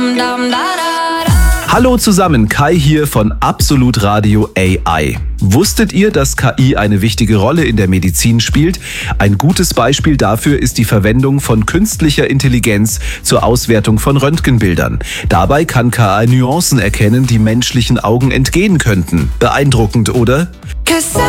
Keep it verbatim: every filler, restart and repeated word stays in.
Hallo zusammen, Kai hier von Absolut Radio A I. Wusstet ihr, dass K I eine wichtige Rolle in der Medizin spielt? Ein gutes Beispiel dafür ist die Verwendung von künstlicher Intelligenz zur Auswertung von Röntgenbildern. Dabei kann K I Nuancen erkennen, die menschlichen Augen entgehen könnten. Beeindruckend, oder? Cause